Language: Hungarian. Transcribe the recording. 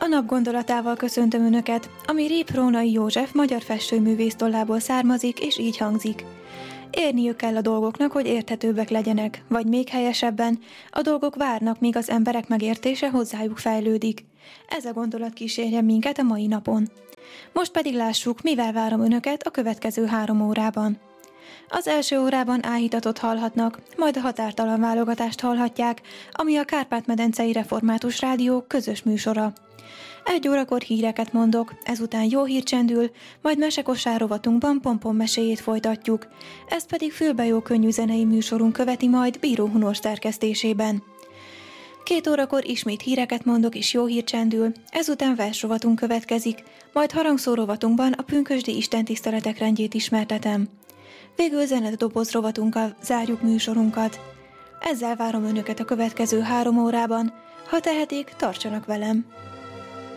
nap gondolatával köszöntöm Önöket, ami Rép Rónai József magyar festőművész tollából származik, és így hangzik. Érniük kell a dolgoknak, hogy érthetőbbek legyenek, vagy még helyesebben, a dolgok várnak, míg az emberek megértése hozzájuk fejlődik. Ez a gondolat kísérje minket a mai napon. Most pedig lássuk, mivel várom Önöket a következő 3 órában. Az első órában áhítatot hallhatnak, majd a határtalan válogatást hallhatják, ami a Kárpát-medencei Református Rádió közös műsora. 1 órakor híreket mondok, ezután jó hír csendül, majd mesekosár rovatunkban Pompom meséjét folytatjuk, ezt pedig fülbejó könnyű zenei műsorunk követi majd Bíró Hunor szerkesztésében. 2 órakor ismét híreket mondok és jó hír csendül, ezután versrovatunk következik, majd harangszó rovatunkban a pünkösdi istentiszteletek rendjét ismertetem. Végül zenedoboz rovatunkkal zárjuk műsorunkat. Ezzel várom Önöket a következő 3 órában, ha tehetik, tartsanak velem!